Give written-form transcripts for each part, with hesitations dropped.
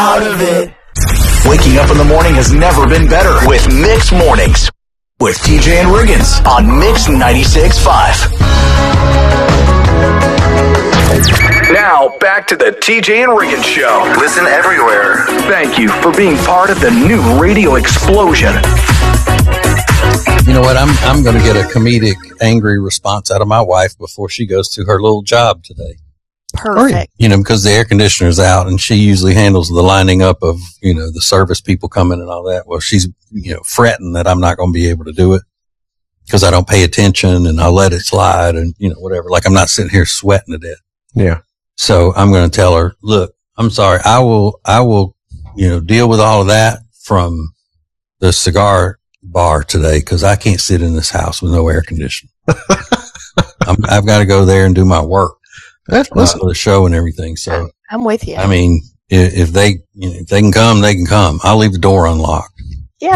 out of it. Waking up in the morning has never been better with Mix Mornings with TJ and Riggins on Mix 96.5. Now, back to the TJ and Riggins Show. Listen everywhere. Thank you for being part of the new radio explosion. You know what? I'm going to get a comedic, angry response out of my wife before she goes to her little job today. Perfect. You know, because the air conditioner's out and she usually handles the lining up of, you know, the service people coming and all that. Well, she's, you know, fretting that I'm not going to be able to do it because I don't pay attention and I'll let it slide and, you know, whatever. Like I'm not sitting here sweating to death. Yeah. So I'm going to tell her, look, I'm sorry. I will, you know, deal with all of that from the cigar bar today because I can't sit in this house with no air conditioning. I've got to go there and do my work. Listen to the show and everything. So I'm with you. I mean, if they can come, they can come. I'll leave the door unlocked. Yeah.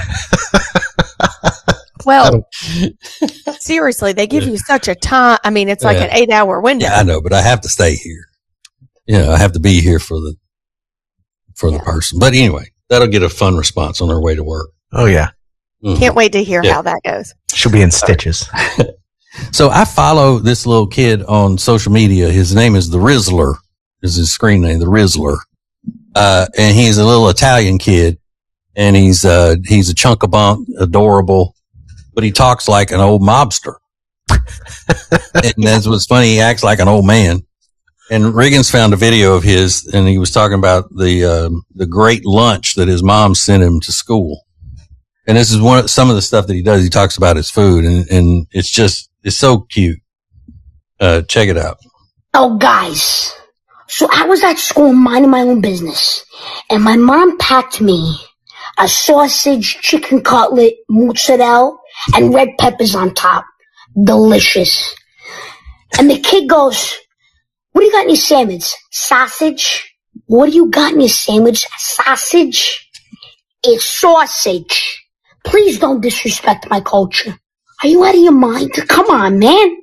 Well, seriously, they give you such a time. I mean, it's like an 8-hour window. Yeah, I know, but I have to stay here. You know, I have to be here for the person. But anyway, that'll get a fun response on her way to work. Oh yeah. Mm-hmm. Can't wait to hear how that goes. She'll be in stitches. So I follow this little kid on social media. His name is The Rizzler. Is his screen name, The Rizzler. And he's a little Italian kid and he's a chunk of bunk, adorable, but he talks like an old mobster. And that's what's funny. He acts like an old man. And Riggins found a video of his and he was talking about the great lunch that his mom sent him to school. And this is some of the stuff that he does. He talks about his food and it's so cute. Check it out. Oh, guys. So I was at school minding my own business, and my mom packed me a sausage, chicken cutlet, mozzarella, and red peppers on top. Delicious. And the kid goes, what do you got in your sandwich? Sausage? What do you got in your sandwich? Sausage? It's sausage. Please don't disrespect my culture. Are you out of your mind? Come on, man.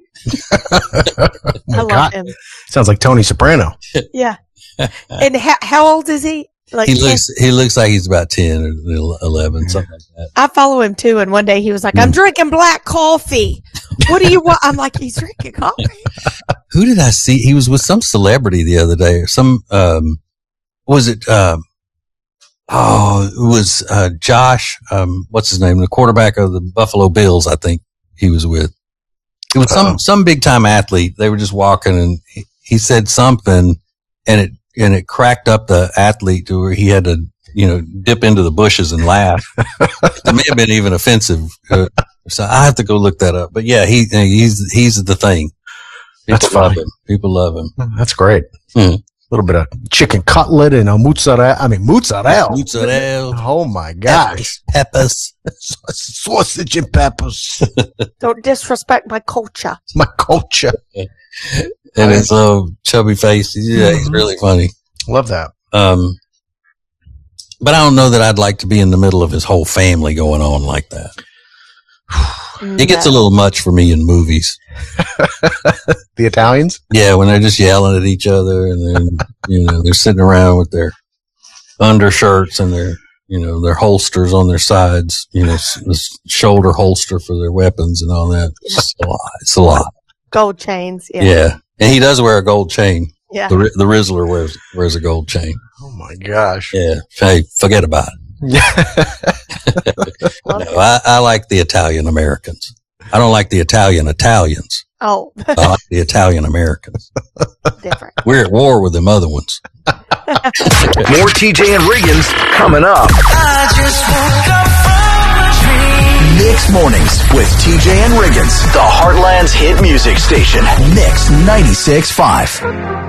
I love him. Sounds like Tony Soprano. Yeah. And how old is he? Like he looks like he's about 10 or 11, something like that. I follow him too. And one day he was like, I'm drinking black coffee. What do you want? I'm like, he's drinking coffee. Who did I see? He was with some celebrity the other day or it was Josh, what's his name? The quarterback of the Buffalo Bills, I think he was with. It was some big time athlete. They were just walking and he said something and it cracked up the athlete to where he had to, you know, dip into the bushes and laugh. It may have been even offensive. So I have to go look that up. But yeah, he's the thing. That's funny. People love him. That's great. A little bit of chicken cutlet and a mozzarella. Oh my gosh. Peppers. Sausage and peppers. Don't disrespect my culture. My culture. And his little chubby face. He's really funny. Love that. But I don't know that I'd like to be in the middle of his whole family going on like that. It gets a little much for me in movies. The Italians? Yeah, when they're just yelling at each other and then, you know, they're sitting around with their undershirts and their holsters on their sides, you know, the shoulder holster for their weapons and all that. It's a lot. Gold chains. Yeah. And he does wear a gold chain. Yeah. The Rizzler wears a gold chain. Oh my gosh. Yeah. Hey, forget about it. No, I like the Italian Americans. I don't like the Italians. Oh. I like the Italian Americans. Different. We're at war with them other ones. More TJ and Riggins coming up. I just woke up from a dream. Mix Mornings with TJ and Riggins, the Heartland's hit music station. Mix 96.5.